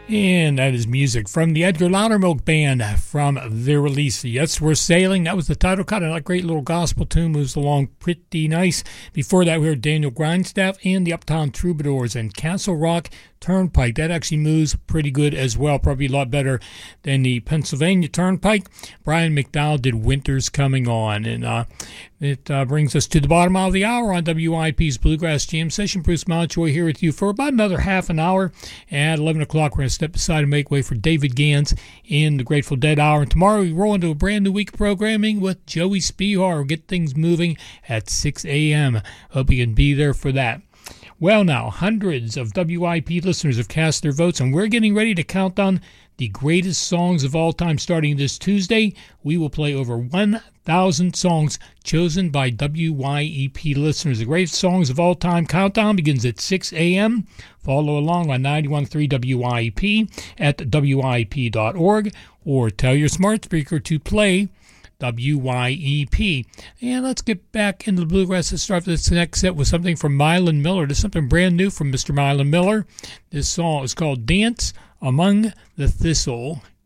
And that is music from the Edgar Loudermilk Band from their release, Yes, We're Sailing. That was the title cut. A great little gospel tune, moves along pretty nice. Before that, we heard Daniel Grindstaff and the Uptown Troubadours and Castle Rock Turnpike. That actually moves pretty good as well, probably a lot better than the Pennsylvania Turnpike. Brian McDowell did Winter's Coming On, and it brings us to the bottom of the hour on WIP's Bluegrass Jam Session. Bruce Mountjoy here with you for about another half an hour. At 11 o'clock, we're going to step aside and make way for David Gans in the Grateful Dead Hour. And tomorrow we roll into a brand new week of programming with Joey Spihar. We'll get things moving at 6 a.m. Hope you can be there for that. Well, now, hundreds of WIP listeners have cast their votes, and we're getting ready to count down the greatest songs of all time. Starting this Tuesday, we will play over 1,000 songs chosen by WYEP listeners. The greatest songs of all time countdown begins at 6 a.m. Follow along on 91.3 WYEP at WYEP.org, or tell your smart speaker to play WYEP. And let's get back into the bluegrass. Let's start this next set with something from Mylon Miller. There's something brand new from Mr. Mylon Miller. This song is called Dance Among the Thistle.